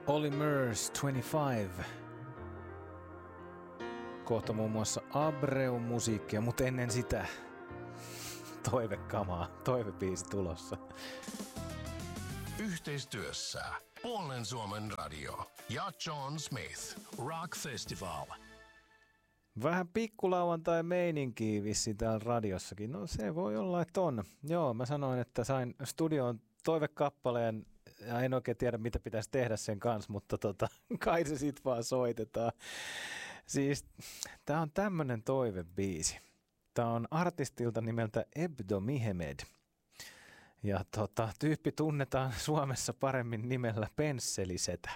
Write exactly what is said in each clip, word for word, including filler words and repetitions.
Polymers kaksikymmentäviisi. Kohta muun muassa Abreu-musiikkia, mutta ennen sitä toivekamaa, toivebiisi tulossa. Yhteistyössä Puolen Suomen radio ja John Smith Rock Festival. Vähän pikkulauantai meininkiä vissiin täällä radiossakin. No se voi olla, että on. Joo, mä sanoin, että sain studioon toivekappaleen ja en oikein tiedä, mitä pitäisi tehdä sen kanssa, mutta tota, kai se sit vaan soitetaan. Siis tää on tämmönen toivebiisi. Tää on artistilta nimeltä Ebdo Mihemed. Ja tota, tyyppi tunnetaan Suomessa paremmin nimellä Pensselisetä.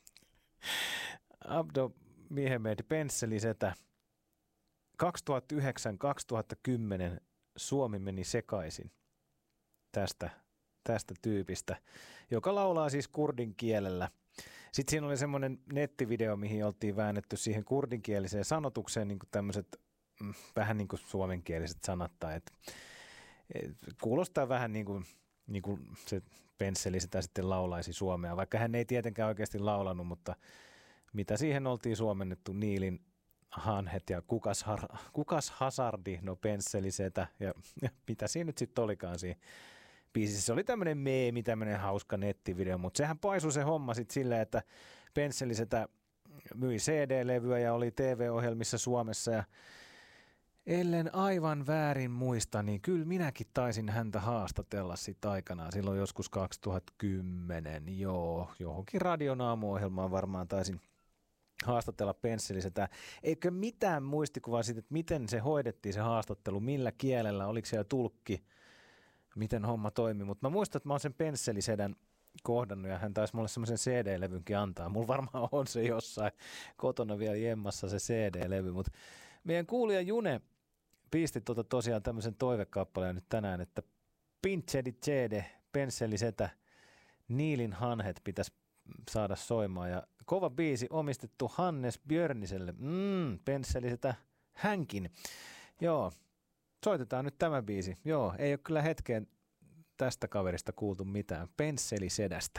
Abdo Mihemed, Pensselisetä. kaksituhattayhdeksän kaksituhattakymmenen Suomi meni sekaisin tästä, tästä tyypistä, joka laulaa siis kurdin kielellä. Sitten siinä oli semmoinen nettivideo, mihin oltiin väännetty siihen kurdinkieliseen sanotukseen niin kuin tämmöiset mm, vähän niin kuin suomenkieliset sanat. Tai et, et, kuulostaa vähän niin kuin, niin kuin se Pensseli sitä sitten laulaisi suomea, vaikka hän ei tietenkään oikeasti laulanut, mutta mitä siihen oltiin suomennettu, Niilin hanhet ja kukas, har, kukas hasardi, no Pensselisetä ja, ja mitä siinä nyt sitten olikaan siinä biisissä. Se oli tämmöinen meemi, tämmöinen hauska nettivideo, mutta sehän paisui se homma sitten silleen, että Pensselisetä myi C D-levyä ja oli T V-ohjelmissa Suomessa ja ellen aivan väärin muista, niin kyllä minäkin taisin häntä haastatella sitten aikanaan, silloin joskus kaksituhattakymmenen, joo, johonkin radion aamuohjelmaan varmaan taisin haastatella Pensselisetä. Eikö mitään muistikuvaa siitä, että miten se hoidettiin se haastattelu, millä kielellä, oliko siellä tulkki, miten homma toimi, mutta mä muistan, että mä oon sen Pensselisedän kohdannut ja hän taisi mulle semmoisen C D-levynkin antaa. Mulla varmaan on se jossain kotona vielä jemmassa se C D-levy, mutta meidän kuulija June pisti tuota tosiaan tämmöisen toivekappaleen nyt tänään, että Pinchedi Cede, Pensselisetä, Niilin hanhet pitäisi saada soimaan ja kova biisi omistettu Hannes Björniselle. Mm, Pensselisetä hänkin. Joo, soitetaan nyt tämä biisi. Joo, ei ole kyllä hetkeen tästä kaverista kuultu mitään. Pensselisedästä.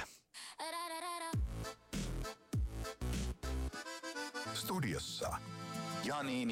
Studiossa Jani